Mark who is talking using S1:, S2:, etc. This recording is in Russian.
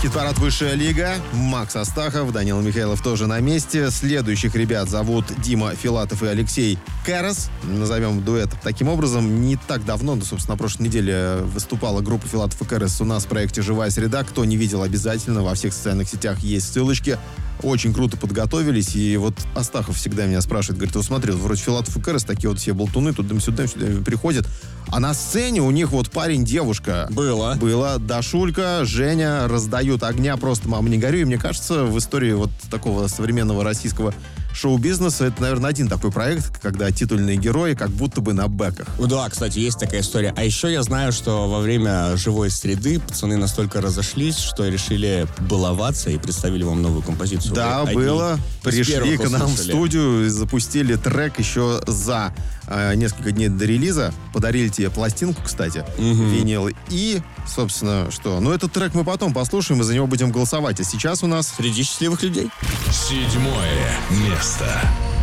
S1: Хит-парад «Высшая лига». Макс Астахов, Данил Михайлов тоже на месте. Следующих ребят зовут Дима Филатов и Алексей Кэрос. Назовем дуэт таким образом. Не так давно, собственно, на прошлой неделе выступала группа Филатов и Кэрос у нас в проекте «Живая среда». Кто не видел, обязательно. Во всех социальных сетях есть ссылочки. Очень круто подготовились. И вот Астахов всегда меня спрашивает, говорит, вот смотри, вроде Филатов и Кэрос, такие вот все болтуны, туда-сюда приходят. А на сцене у них вот парень-девушка.
S2: Было,
S1: Дашулька, Женя раздают огня, просто мама не горюй. И мне кажется, в истории вот такого современного российского шоу-бизнеса это, наверное, один такой проект, когда титульные герои как будто бы на бэках.
S2: Да, кстати, есть такая история. А еще я знаю, что во время «Живой среды» пацаны настолько разошлись, что решили баловаться и представили вам новую композицию.
S1: Да, было. Пришли к нам в студию и запустили трек еще за несколько дней до релиза. Подарили тебе пластинку, кстати, винил. И, собственно, что? Ну, этот трек мы потом послушаем и за него будем голосовать. А сейчас у нас...
S2: Среди счастливых людей.
S3: 7 место.